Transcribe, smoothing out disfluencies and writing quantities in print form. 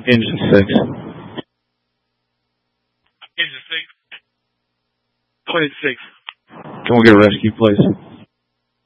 Engine 6. Engine 6. 26. Can we get a rescue, please?